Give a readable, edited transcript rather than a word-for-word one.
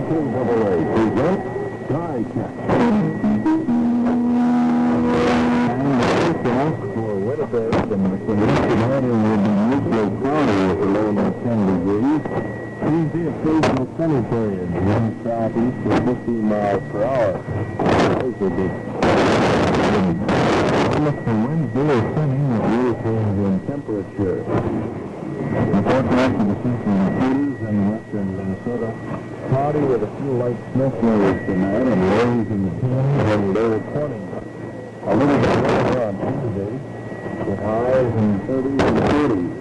NCAA presents Die Catch. And the forecast for Winnipeg and Cincinnati will be mostly cloudy with a low of 10 degrees. Tuesday, occasional sunny periods, wind southeast at 15 miles per hour. Those will be for Wednesday is sunny with little change in temperature. The forecast for the central Dakotas and western Minnesota, cloudy with a few light snow flurries tonight and lows in the teens and low 20s. A little bit warmer on Tuesday with highs in 30s and 40s.